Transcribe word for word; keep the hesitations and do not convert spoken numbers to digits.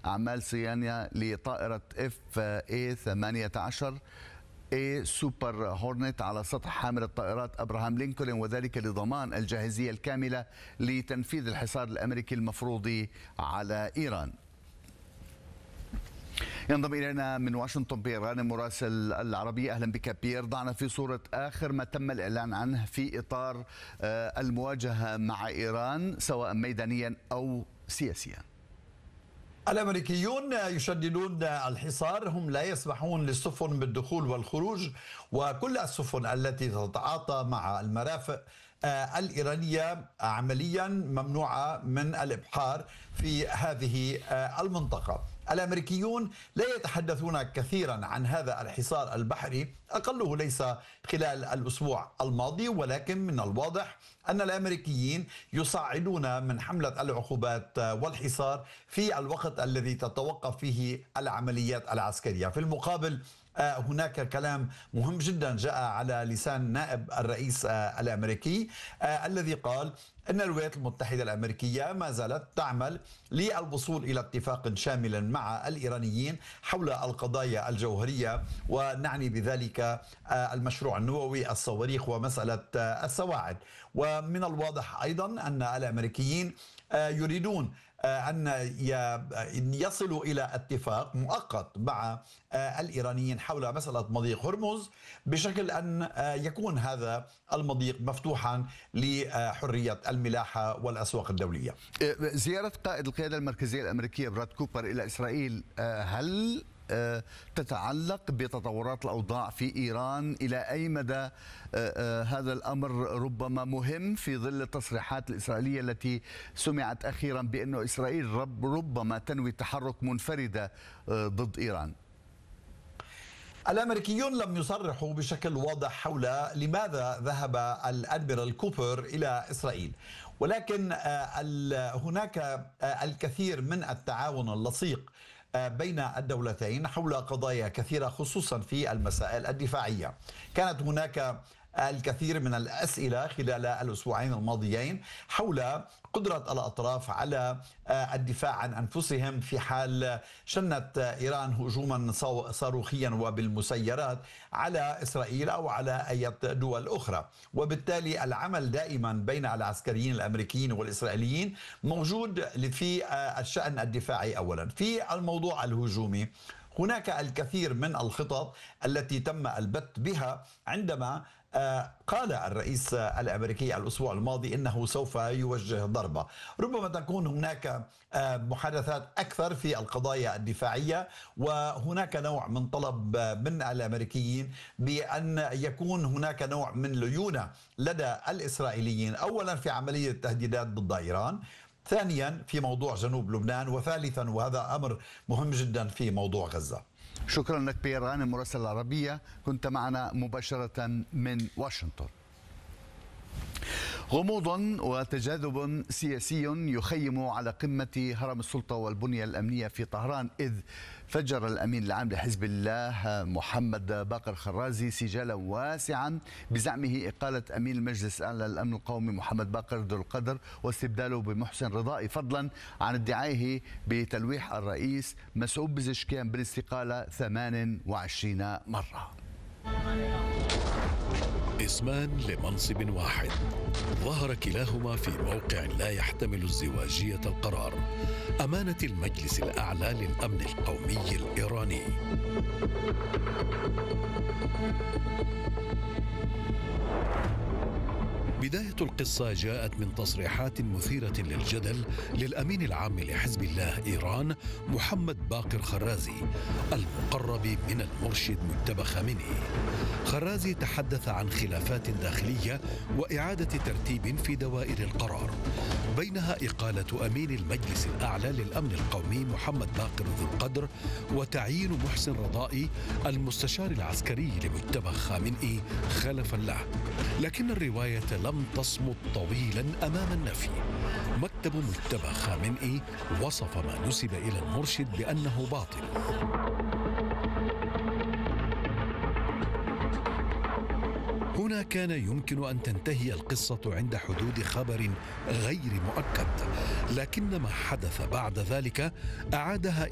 أعمال صيانة لطائرة اف اي ثمانية عشر اي سوبر هورنت على سطح حامل الطائرات ابراهام لينكولن، وذلك لضمان الجاهزية الكاملة لتنفيذ الحصار الأمريكي المفروض على إيران. ينضم إلينا من واشنطن بير غانم مراسل العربية. أهلا بك بير. ضعنا في صورة آخر ما تم الإعلان عنه في إطار المواجهة مع إيران سواء ميدانيا أو سياسيا. الأمريكيون يشددون الحصار، هم لا يسمحون للسفن بالدخول والخروج، وكل السفن التي تتعاطى مع المرافق الإيرانية عمليا ممنوعة من الإبحار في هذه المنطقة. الأمريكيون لا يتحدثون كثيرا عن هذا الحصار البحري، أقله ليس خلال الأسبوع الماضي، ولكن من الواضح أن الأمريكيين يصعدون من حملة العقوبات والحصار في الوقت الذي تتوقف فيه العمليات العسكرية. في المقابل هناك كلام مهم جدا جاء على لسان نائب الرئيس الأمريكي الذي قال أن الولايات المتحدة الأمريكية ما زالت تعمل للوصول إلى اتفاق شامل مع الإيرانيين حول القضايا الجوهرية، ونعني بذلك المشروع النووي، الصواريخ، ومسألة السواعد. ومن الواضح أيضا أن الأمريكيين يريدون أن يصلوا إلى اتفاق مؤقت مع الإيرانيين حول مسألة مضيق هرمز، بشكل أن يكون هذا المضيق مفتوحا لحرية الملاحة والأسواق الدولية. زيارة قائد القيادة المركزية الأمريكية براد كوبر إلى إسرائيل هل تتعلق بتطورات الأوضاع في إيران؟ إلى أي مدى هذا الأمر ربما مهم في ظل التصريحات الإسرائيلية التي سمعت أخيرا بأن إسرائيل ربما تنوي تحرك منفردة ضد إيران؟ الأمريكيون لم يصرحوا بشكل واضح حول لماذا ذهب الأدميرال كوبر إلى إسرائيل، ولكن هناك الكثير من التعاون اللصيق بين الدولتين حول قضايا كثيرة، خصوصا في المسائل الدفاعية. كانت هناك الكثير من الأسئلة خلال الأسبوعين الماضيين حول قدرة الأطراف على الدفاع عن أنفسهم في حال شنت إيران هجوما صاروخيا وبالمسيرات على إسرائيل أو على أي دول أخرى. وبالتالي العمل دائما بين العسكريين الأمريكيين والإسرائيليين موجود في الشأن الدفاعي. أولا في الموضوع الهجومي هناك الكثير من الخطط التي تم البت بها عندما قال الرئيس الأمريكي الأسبوع الماضي إنه سوف يوجه ضربة. ربما تكون هناك محادثات أكثر في القضايا الدفاعية، وهناك نوع من طلب من الأمريكيين بأن يكون هناك نوع من ليونة لدى الإسرائيليين، أولا في عملية التهديدات ضد إيران، ثانيا في موضوع جنوب لبنان، وثالثا وهذا أمر مهم جدا في موضوع غزة. شكرا لك بير غانم مراسل العربية، كنت معنا مباشرة من واشنطن. غموض وتجاذب سياسي يخيم على قمة هرم السلطة والبنية الأمنية في طهران، إذ فجر الأمين العام لحزب الله محمد باقر خرازي سجالا واسعا بزعمه إقالة أمين المجلس الأعلى للأمن القومي محمد باقر ذو القدر واستبداله بمحسن رضائي، فضلا عن ادعائه بتلويح الرئيس مسعود بزشكيان بالاستقالة ثمان وعشرين مرة. اسمان لمنصب واحد ظهر كلاهما في موقع لا يحتمل ازدواجية القرار، أمانة المجلس الأعلى للأمن القومي الإيراني. بداية القصة جاءت من تصريحات مثيرة للجدل للأمين العام لحزب الله إيران محمد باقر خرازي المقرب من المرشد مجتبى خامنئي. خرازي تحدث عن خلافات داخلية وإعادة ترتيب في دوائر القرار، بينها إقالة أمين المجلس الأعلى للأمن القومي محمد باقر ذو القدر وتعيين محسن رضائي المستشار العسكري لمجتبى خامنئي خلفا له. لكن الرواية لم تصمت طويلا أمام النفي. مكتب مجتبى خامنئي وصف ما نسب إلى المرشد بأنه باطل. هنا كان يمكن أن تنتهي القصة عند حدود خبر غير مؤكد، لكن ما حدث بعد ذلك أعادها